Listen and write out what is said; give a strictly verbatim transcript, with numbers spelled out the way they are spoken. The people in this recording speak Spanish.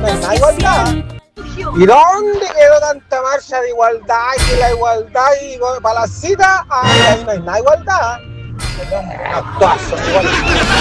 no hay nada igualdad. ¿Y dónde quedó tanta marcha de igualdad y la igualdad y para la cita? Ay, ahí no hay nada igualdad. Perdón, actuazo, igual.